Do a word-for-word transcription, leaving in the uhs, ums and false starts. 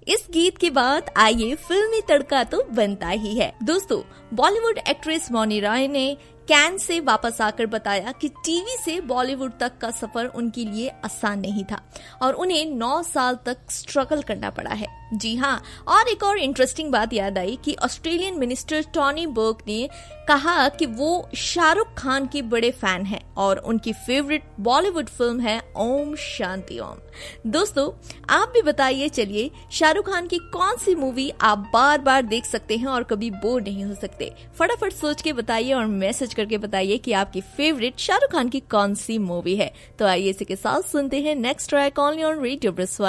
इस गीत के बाद आइए फिल्मी तड़का तो बनता ही है। दोस्तों, बॉलीवुड एक्ट्रेस मौनी रॉय ने कैन से वापस आकर बताया कि टीवी से बॉलीवुड तक का सफर उनके लिए आसान नहीं था और उन्हें नौ साल तक स्ट्रगल करना पड़ा है। जी हाँ, और एक और इंटरेस्टिंग बात याद आई कि ऑस्ट्रेलियन मिनिस्टर टोनी बर्ग ने कहा कि वो शाहरुख खान के बड़े फैन हैं और उनकी फेवरेट बॉलीवुड फिल्म है ओम शांति ओम। दोस्तों, आप भी बताइए, चलिए शाहरुख खान की कौन सी मूवी आप बार बार देख सकते हैं और कभी बोर नहीं हो सकते? फटाफट सोच के बताइए और मैसेज करके बताइए कि आपकी फेवरेट शाहरुख खान की कौन सी मूवी है। तो आइए इसी के साथ सुनते हैं next track only on radio ब्रसवाई।